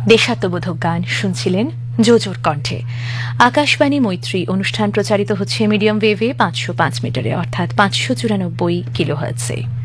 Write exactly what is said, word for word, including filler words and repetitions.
দেশাত্মবোধক গান শুনছিলেন জোজোর কণ্ঠে। আকাশবাণী মৈত্রী অনুষ্ঠান প্রচারিত হচ্ছে মিডিয়াম ওয়েভে পাঁচশো পাঁচ মিটারে অর্থাৎ পাঁচশো চুরানব্বই কিলোহার্টজে।